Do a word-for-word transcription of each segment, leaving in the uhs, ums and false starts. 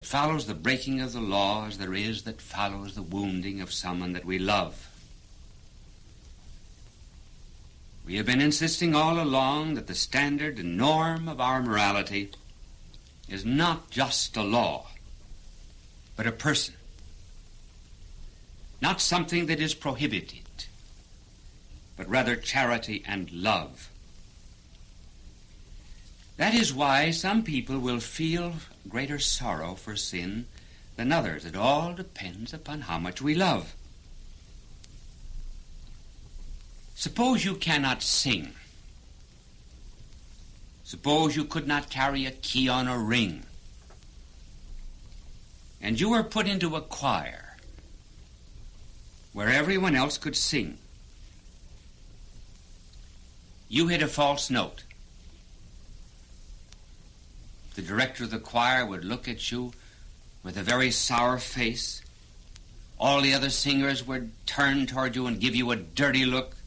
follows the breaking of the law as there is that follows the wounding of someone that we love. We have been insisting all along that the standard and norm of our morality is not just a law, but a person. Not something that is prohibited, but rather charity and love. That is why some people will feel greater sorrow for sin than others. It all depends upon how much we love. Suppose you cannot sing. Suppose you could not carry a key on a ring. And you were put into a choir where everyone else could sing. You hit a false note. The director of the choir would look at you with a very sour face. All the other singers would turn toward you and give you a dirty look.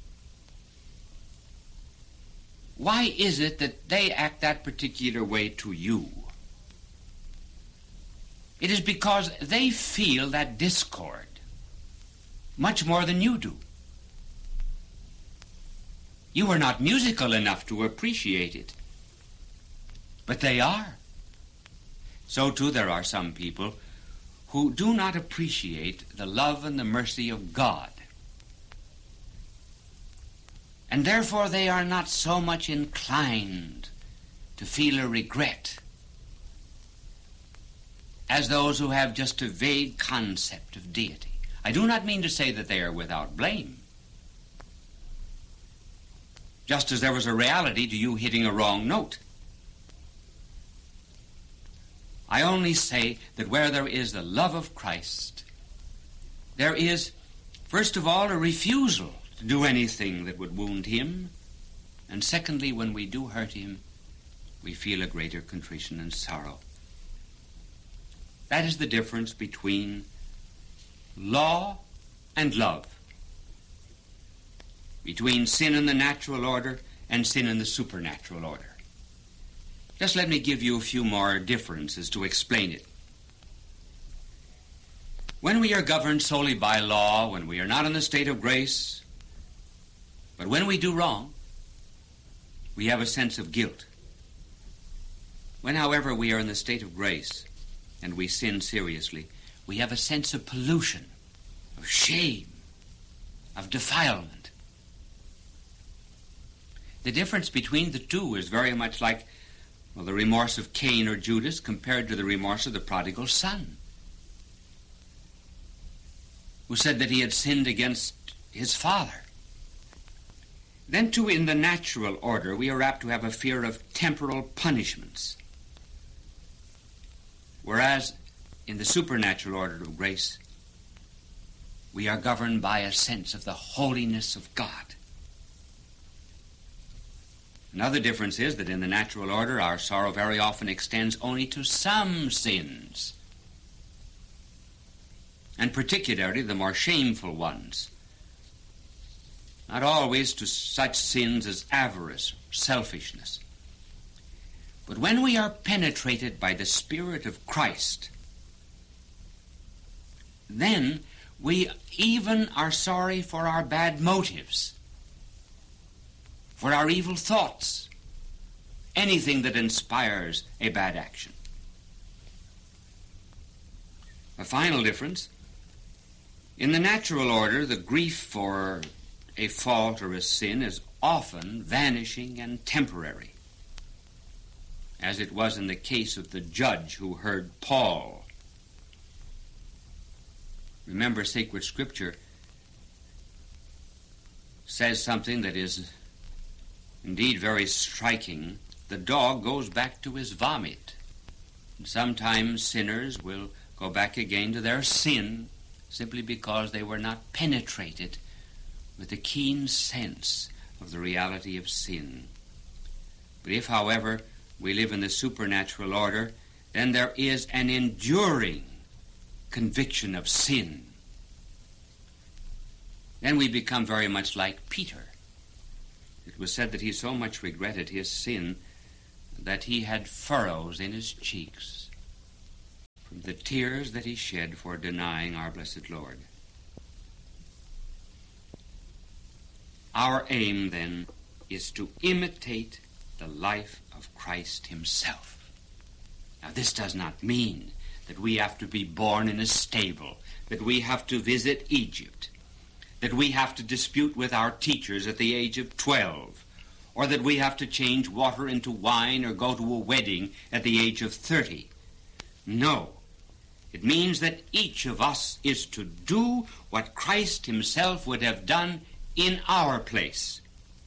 Why is it that they act that particular way to you? It is because they feel that discord much more than you do. You are not musical enough to appreciate it, but they are. So too there are some people who do not appreciate the love and the mercy of God. And therefore they are not so much inclined to feel a regret as those who have just a vague concept of deity. I do not mean to say that they are without blame. Just as there was a reality to you hitting a wrong note. I only say that where there is the love of Christ, there is, first of all, a refusal to do anything that would wound him, and secondly, when we do hurt him, we feel a greater contrition and sorrow. That is the difference between law and love, between sin in the natural order and sin in the supernatural order. Just let me give you a few more differences to explain it. When we are governed solely by law, when we are not in the state of grace, but when we do wrong, we have a sense of guilt. When, however, we are in the state of grace and we sin seriously, we have a sense of pollution, of shame, of defilement. The difference between the two is very much like, well, the remorse of Cain or Judas compared to the remorse of the prodigal son, who said that he had sinned against his father. Then, too, in the natural order, we are apt to have a fear of temporal punishments, whereas in the supernatural order of grace, we are governed by a sense of the holiness of God. Another difference is that in the natural order, our sorrow very often extends only to some sins, and particularly the more shameful ones. Not always to such sins as avarice, selfishness. But when we are penetrated by the Spirit of Christ, then we even are sorry for our bad motives, for our evil thoughts, anything that inspires a bad action. A final difference, in the natural order, the grief for a fault or a sin is often vanishing and temporary, as it was in the case of the judge who heard Paul. Remember, sacred scripture says something that is indeed very striking. The dog goes back to his vomit. And sometimes sinners will go back again to their sin simply because they were not penetrated with a keen sense of the reality of sin. But if, however, we live in the supernatural order, then there is an enduring conviction of sin. Then we become very much like Peter. It was said that he so much regretted his sin that he had furrows in his cheeks. the tears that he shed for denying our blessed Lord. Our aim, then, is to imitate the life of Christ himself. Now, this does not mean that we have to be born in a stable, that we have to visit Egypt, that we have to dispute with our teachers at the age of twelve, or that we have to change water into wine or go to a wedding at the age of thirty. No. It means that each of us is to do what Christ himself would have done in our place.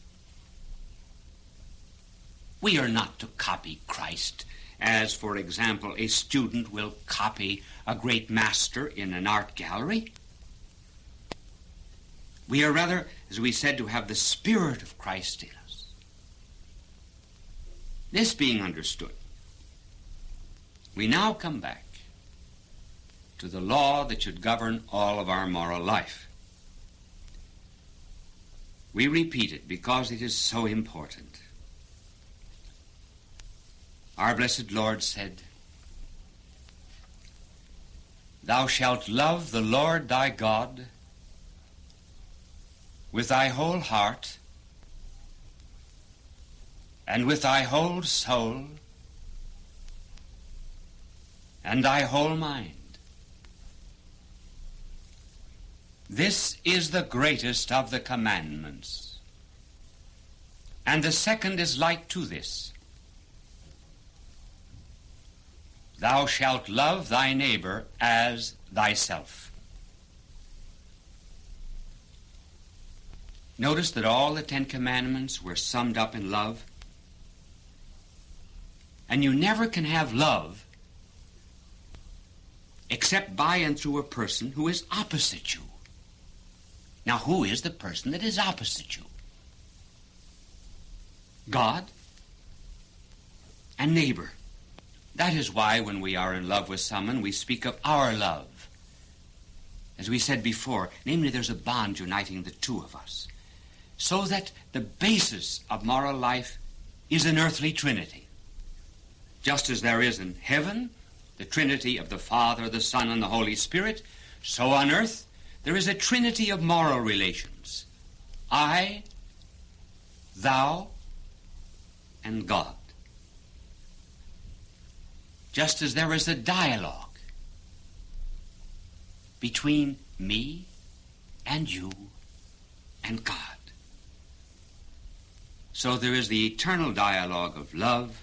We are not to copy Christ as, for example, a student will copy a great master in an art gallery. We are rather, as we said, to have the Spirit of Christ in us. This being understood, we now come back to the law that should govern all of our moral life. We repeat it because it is so important. Our blessed Lord said, "Thou shalt love the Lord thy God with thy whole heart and with thy whole soul and thy whole mind. This is the greatest of the commandments. And the second is like to this. Thou shalt love thy neighbor as thyself." Notice that all the Ten Commandments were summed up in love. And you never can have love except by and through a person who is opposite you. Now, who is the person that is opposite you? God and neighbor. That is why when we are in love with someone, we speak of our love. As we said before, namely, there's a bond uniting the two of us, so that the basis of moral life is an earthly trinity. Just as there is in heaven the trinity of the Father, the Son, and the Holy Spirit, so on earth there is a trinity of moral relations. I, thou, and God. Just as there is a dialogue between me and you and God, so there is the eternal dialogue of love,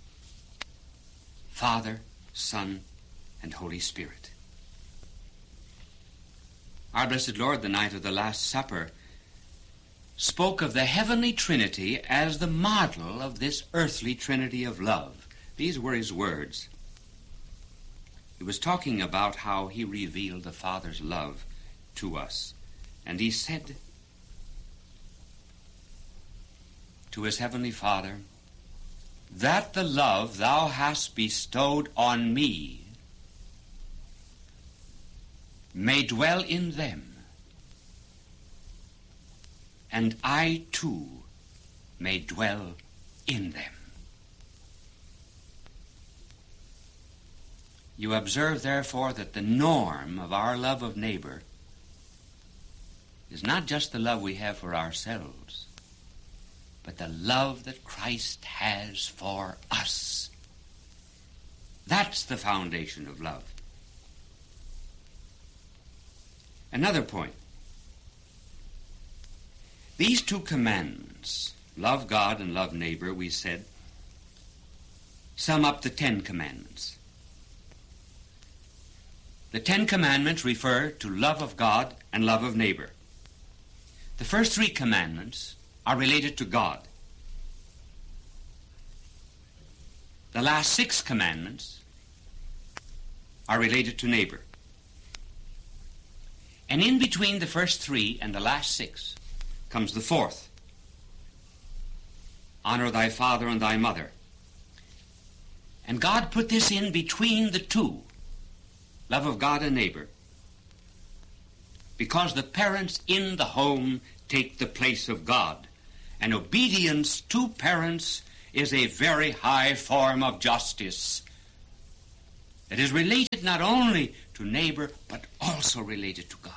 Father, Son, and Holy Spirit. Our blessed Lord, the night of the Last Supper, spoke of the heavenly Trinity as the model of this earthly Trinity of love. These were his words. He was talking about how he revealed the Father's love to us. And he said to his heavenly Father, "That the love thou hast bestowed on me may dwell in them, and I too may dwell in them." You observe, therefore, that the norm of our love of neighbor is not just the love we have for ourselves, but the love that Christ has for us. That's the foundation of love. Another point. These two commandments, love God and love neighbor, we said, sum up the Ten Commandments. The Ten Commandments refer to love of God and love of neighbor. The first three commandments are related to God. The last six commandments are related to neighbor. And in between the first three and the last six comes the fourth. Honor thy father and thy mother. And God put this in between the two, love of God and neighbor, because the parents in the home take the place of God. And obedience to parents is a very high form of justice. that is related not only to neighbor, but also related to God.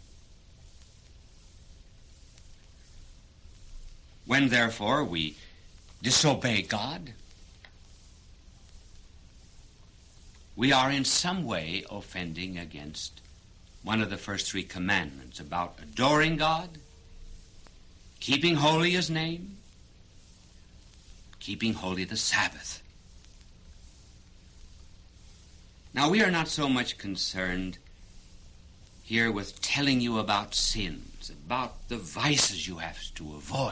When, therefore, we disobey God, we are in some way offending against one of the first three commandments about adoring God, keeping holy his name, keeping holy the Sabbath. Now, we are not so much concerned here with telling you about sins, about the vices you have to avoid.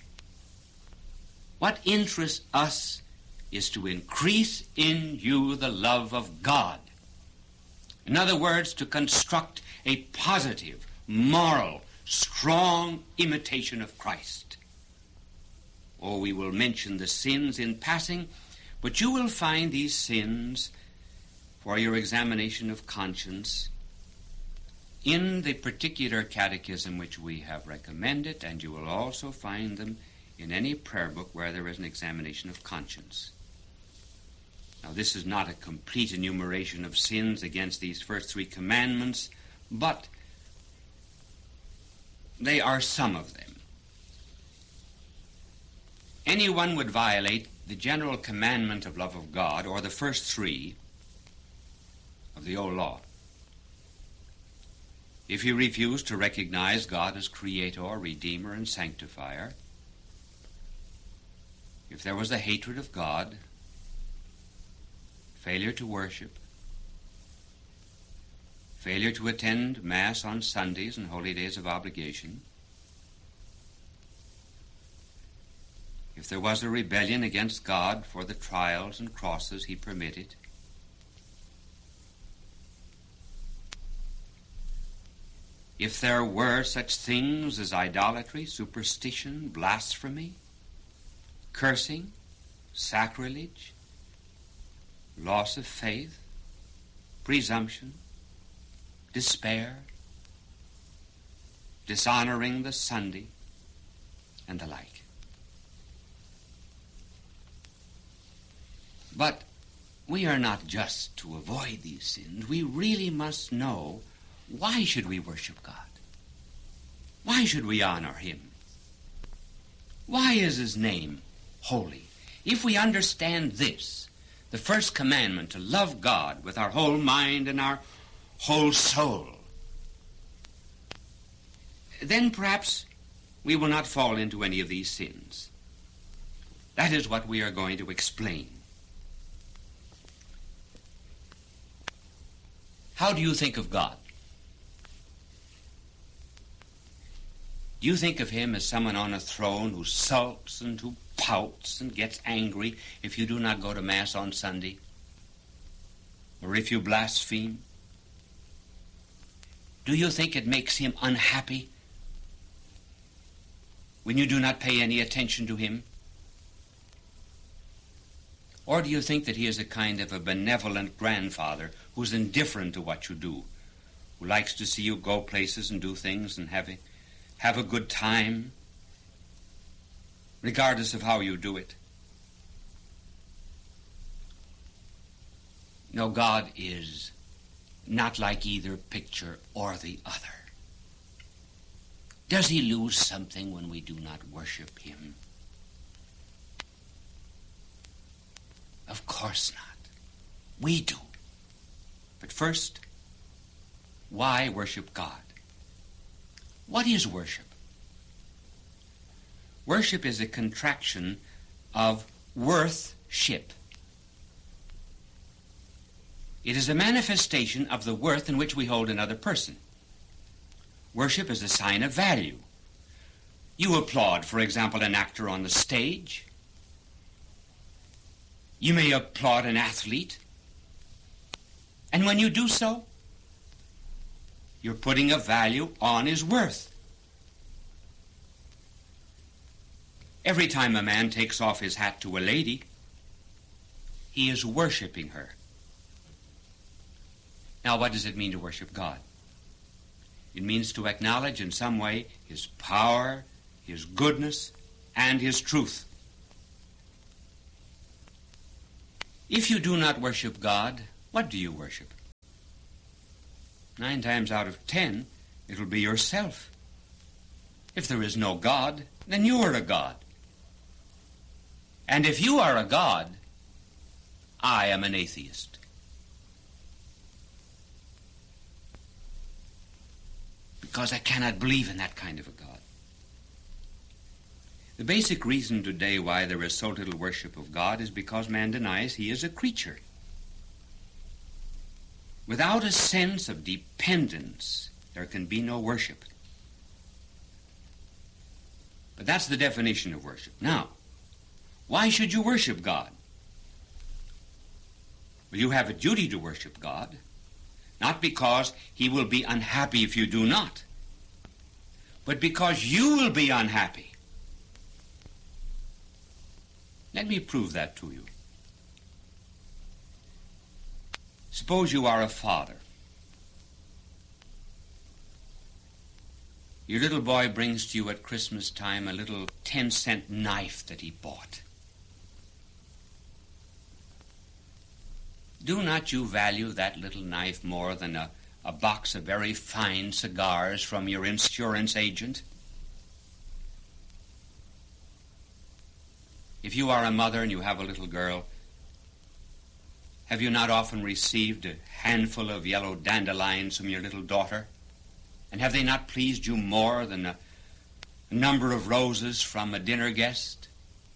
What interests us is to increase in you the love of God. In other words, to construct a positive, moral, strong imitation of Christ. Oh, we will mention the sins in passing, but you will find these sins for your examination of conscience in the particular catechism which we have recommended, and you will also find them in any prayer book where there is an examination of conscience. Now, this is not a complete enumeration of sins against these first three commandments, but they are some of them. Anyone would violate the general commandment of love of God, or the first three of the old law, if he refused to recognize God as creator, redeemer, and sanctifier, if there was a hatred of God, failure to worship, failure to attend Mass on Sundays and holy days of obligation, if there was a rebellion against God for the trials and crosses he permitted, if there were such things as idolatry, superstition, blasphemy, cursing, sacrilege, loss of faith, presumption, despair, dishonoring the Sunday, and the like. But we are not just to avoid these sins. We really must know, why should we worship God? Why should we honor him? Why is his name holy? If we understand this, the first commandment, to love God with our whole mind and our whole soul, then perhaps we will not fall into any of these sins. That is what we are going to explain. How do you think of God? Do you think of him as someone on a throne who sulks and who pouts and gets angry if you do not go to Mass on Sunday, or if you blaspheme? Do you think it makes him unhappy when you do not pay any attention to him? Or do you think that he is a kind of a benevolent grandfather who's indifferent to what you do, who likes to see you go places and do things and have a, have a good time, regardless of how you do it? No, God is not like either picture or the other. Does he lose something when we do not worship him? Of course not. We do. But first, why worship God? What is worship? Worship is a contraction of worth-ship. It is a manifestation of the worth in which we hold another person. Worship is a sign of value. You applaud, for example, an actor on the stage. You may applaud an athlete. And when you do so, you're putting a value on his worth. Every time a man takes off his hat to a lady, he is worshiping her. Now, what does it mean to worship God? It means to acknowledge in some way his power, his goodness, and his truth. If you do not worship God, What do you worship? Nine times out of ten, it'll be yourself. If there is no God, then you are a God. And if you are a God, I am an atheist. Because I cannot believe in that kind of a God. The basic reason today why there is so little worship of God is because man denies he is a creature. Without a sense of dependence, there can be no worship. But that's the definition of worship. Now, why should you worship God? Well, you have a duty to worship God, not because he will be unhappy if you do not, but because you will be unhappy. Let me prove that to you. Suppose you are a father. Your little boy brings to you at Christmas time a little ten-cent knife that he bought. Do not you value that little knife more than a, a box of very fine cigars from your insurance agent? If you are a mother and you have a little girl, have you not often received a handful of yellow dandelions from your little daughter? And have they not pleased you more than a, a number of roses from a dinner guest?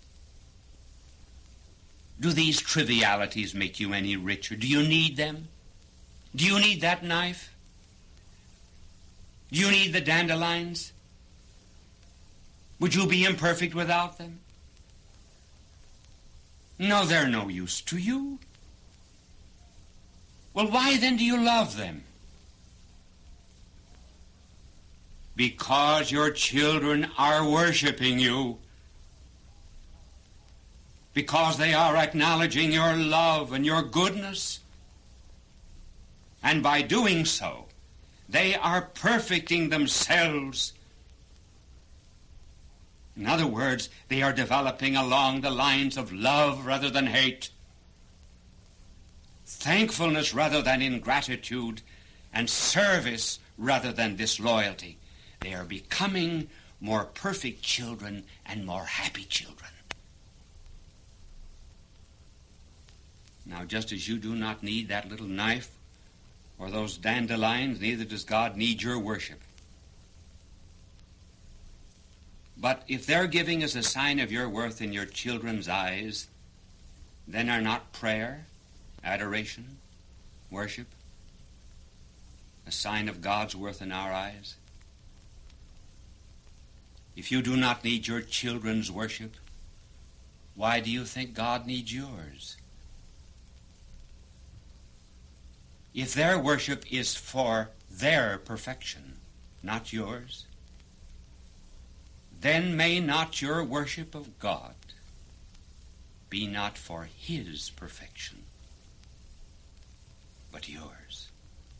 Do these trivialities make you any richer? Do you need them? Do you need that knife? Do you need the dandelions? Would you be imperfect without them? No, they're no use to you. Well, why then do you love them? Because your children are worshiping you. Because they are acknowledging your love and your goodness. And by doing so, they are perfecting themselves. In other words, they are developing along the lines of love rather than hate, thankfulness rather than ingratitude, and service rather than disloyalty. They are becoming more perfect children and more happy children. Now, just as you do not need that little knife or those dandelions, neither does God need your worship. But if their giving is a sign of your worth in your children's eyes, then are not prayer, adoration, worship a sign of God's worth in our eyes? If you do not need your children's worship, why do you think God needs yours? If their worship is for their perfection, not yours, then may not your worship of God be not for his perfection, but yours.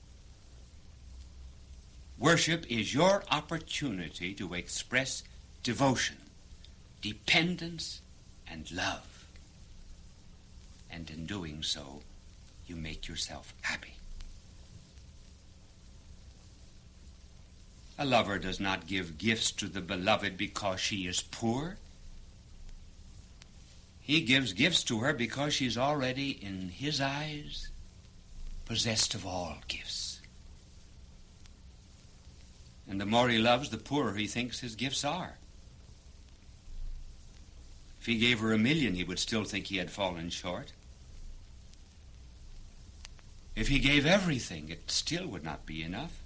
Worship is your opportunity to express devotion, dependence, and love. And in doing so, you make yourself happy. A lover does not give gifts to the beloved because she is poor. He gives gifts to her because she's already, in his eyes, possessed of all gifts. And the more he loves, the poorer he thinks his gifts are. If he gave her a million, he would still think he had fallen short. If he gave everything, it still would not be enough.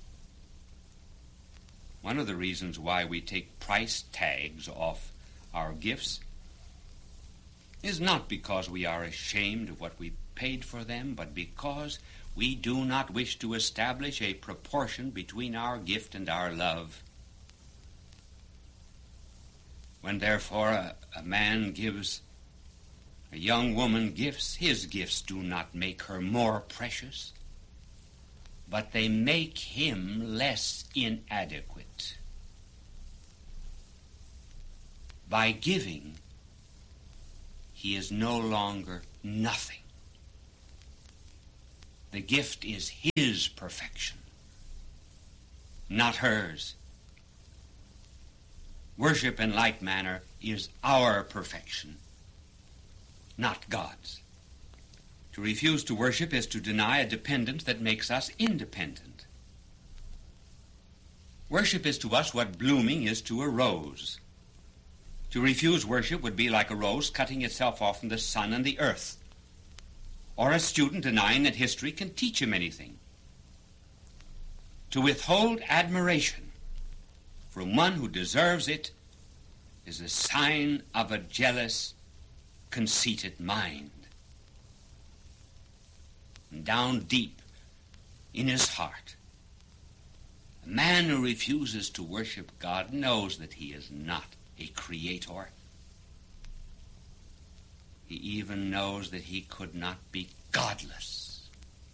One of the reasons why we take price tags off our gifts is not because we are ashamed of what we paid for them, but because we do not wish to establish a proportion between our gift and our love. When, therefore, a, a man gives a young woman gifts, his gifts do not make her more precious, but they make him less inadequate. By giving, he is no longer nothing. The gift is his perfection, not hers. Worship in like manner is our perfection, not God's. To refuse to worship is to deny a dependence that makes us independent. Worship is to us what blooming is to a rose. To refuse worship would be like a rose cutting itself off from the sun and the earth, or a student denying that history can teach him anything. To withhold admiration from one who deserves it is a sign of a jealous, conceited mind. And down deep in his heart, a man who refuses to worship God knows that he is not a creator. He even knows that he could not be godless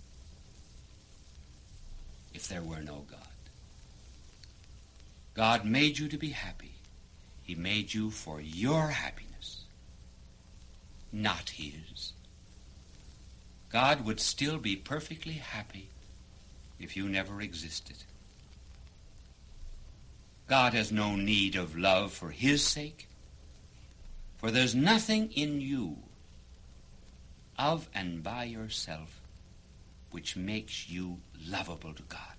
if there were no God. God made you to be happy. He made you for your happiness, not his. God would still be perfectly happy if you never existed. God has no need of love for his sake, for there's nothing in you of and by yourself which makes you lovable to God.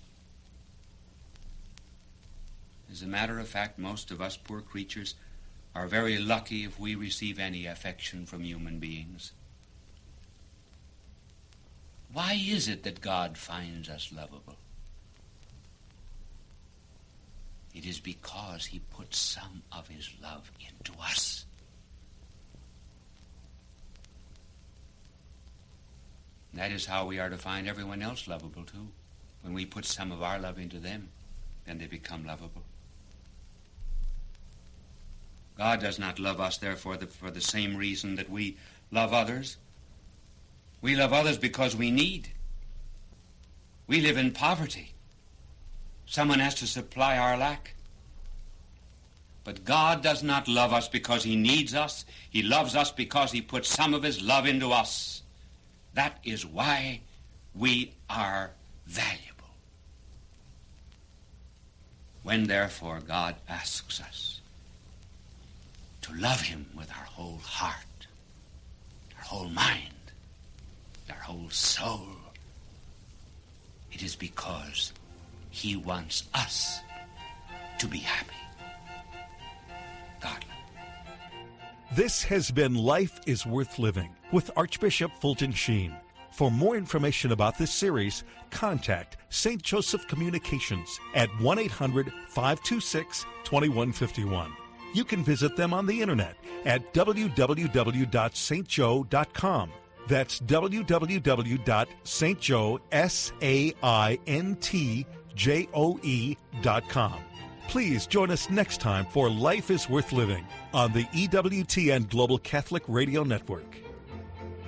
As a matter of fact, most of us poor creatures are very lucky if we receive any affection from human beings. Why is it that God finds us lovable? It is because he puts some of his love into us. That is how we are to find everyone else lovable, too. When we put some of our love into them, then they become lovable. God does not love us, therefore, the, for the same reason that we love others. We love others because we need. We live in poverty. Someone has to supply our lack. But God does not love us because he needs us. He loves us because he puts some of his love into us. That is why we are valuable. When, therefore, God asks us to love him with our whole heart, our whole mind, our whole soul, it is because he wants us to be happy. God. This has been Life is Worth Living with Archbishop Fulton Sheen. For more information about this series, contact Saint Joseph Communications at one eight hundred, five two six, two one five one. You can visit them on the internet at w w w dot st joe dot com. That's w w w dot st joe dot com. Please join us next time for Life is Worth Living on the E W T N Global Catholic Radio Network.